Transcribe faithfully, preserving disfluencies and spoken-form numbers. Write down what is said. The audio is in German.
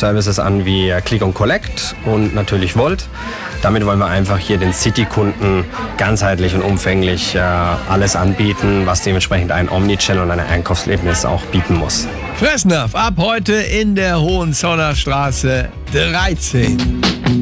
Services an wie Click und Collect und natürlich Volt. Damit wollen wir einfach hier den City-Kunden ganzheitlich und umfänglich äh, alles anbieten, was dementsprechend ein Omnichannel und ein Einkaufserlebnis auch bieten muss. Fressnapf ab heute in der Hohenzollernstraße dreizehn.